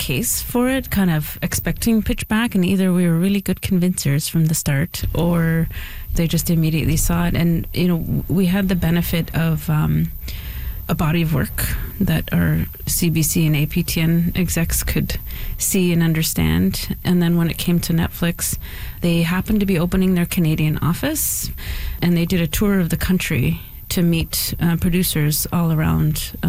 case for it, kind of expecting Pitch Black, and either we were really good convincers from the start, or they just immediately saw it. And we had the benefit of a body of work that our CBC and APTN execs could see and understand. And then when it came to Netflix, they happened to be opening their Canadian office, and they did a tour of the country to meet producers all around